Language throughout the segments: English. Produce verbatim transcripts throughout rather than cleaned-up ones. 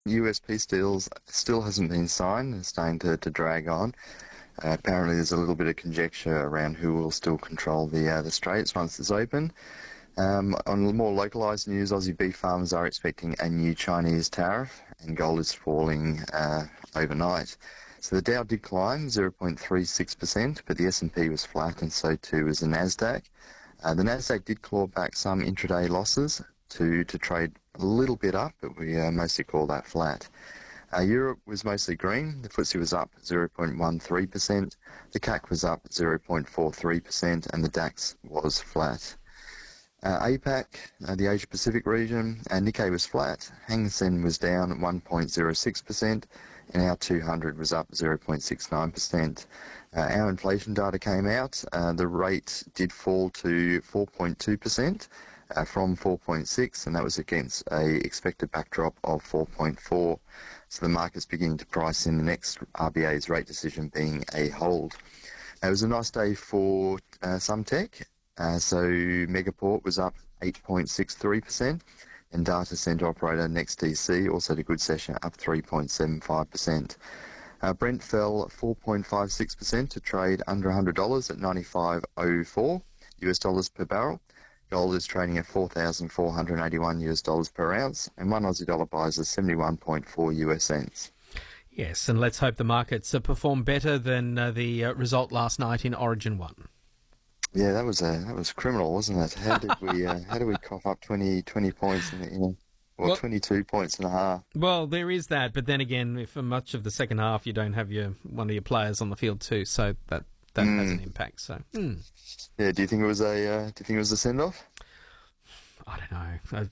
U S peace deals still hasn't been signed. It's starting to, to drag on. Uh, apparently there's a little bit of conjecture around who will still control the uh, the straits once it's open. Um, on more localised news, Aussie beef farmers are expecting a new Chinese tariff, and gold is falling uh, overnight. So the Dow did climb zero point three six percent, but the S and P was flat, and so too was the Nasdaq. Uh, the Nasdaq did claw back some intraday losses to, to trade a little bit up, but we uh, mostly call that flat. Uh, Europe was mostly green. The F T S E was up zero point one three percent, the C A C was up zero point four three percent, and the DAX was flat. Uh, APAC, uh, the Asia Pacific region, uh, Nikkei was flat, Hang Seng was down one point zero six percent, and our two hundred was up zero point six nine percent. Uh, our inflation data came out. Uh, the rate did fall to four point two percent uh, from four point six, and that was against a expected backdrop of four point four. So the market's beginning to price in the next R B A's rate decision being a hold. It was a nice day for uh, some tech. Uh, so Megaport was up eight point six three percent, and data centre operator NextDC also had a good session, up three point seven five percent. Uh, Brent fell four point five six percent to trade under one hundred dollars at ninety-five oh four U S dollars per barrel. Gold is trading at four thousand four hundred eighty-one U S dollars per ounce, and one Aussie dollar buys at seventy-one point four U S cents. Yes, and let's hope the markets uh, perform better than uh, the uh, result last night in Origin one. Yeah, that was a that was criminal, wasn't it? How did we uh, how did we cough up twenty, twenty points in, in or well, twenty-two points and a half? Well, there is that, but then again, if for much of the second half you don't have your one of your players on the field too, so that that mm. has an impact. So, mm. yeah, do you think it was a uh, do you think it was a send off? I don't know.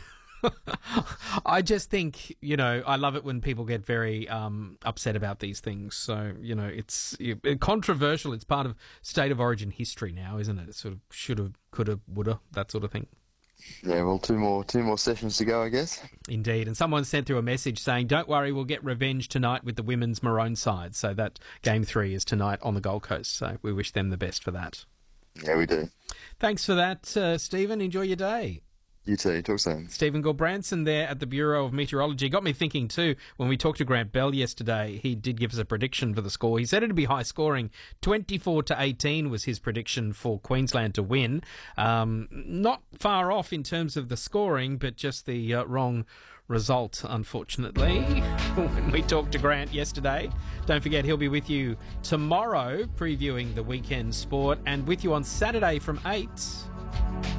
I just think, you know, I love it when people get very um, upset about these things. So, you know, it's controversial. It's part of State of Origin history now, isn't it? It sort of should have, could have, would have, that sort of thing. Yeah, well, two more two more sessions to go, I guess. Indeed. And someone sent through a message saying, don't worry, we'll get revenge tonight with the women's maroon side. So that game three is tonight on the Gold Coast. So we wish them the best for that. Yeah, we do. Thanks for that, uh, Stephen. Enjoy your day. You too. Talk soon. Stephen Gulbranson there at the Bureau of Meteorology. Got me thinking too, when we talked to Grant Bell yesterday, he did give us a prediction for the score. He said it'd be high scoring. twenty-four to eighteen was his prediction for Queensland to win. Um, not far off in terms of the scoring, but just the uh, wrong result, unfortunately, when we talked to Grant yesterday. Don't forget, he'll be with you tomorrow previewing the weekend sport, and with you on Saturday from eight.